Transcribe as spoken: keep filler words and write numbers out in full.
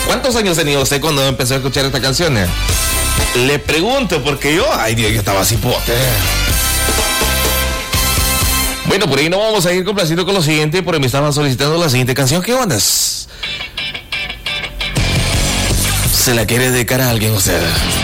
¿Cuántos años tenía usted cuando empezó a escuchar esta canción? Eh? Le pregunto porque yo, ay Dios, yo estaba así pote. Bueno, por ahí no vamos a ir complaciendo con lo siguiente, porque me estaban solicitando la siguiente canción. ¿Qué ondas? ¿Se la quiere dedicar a alguien usted?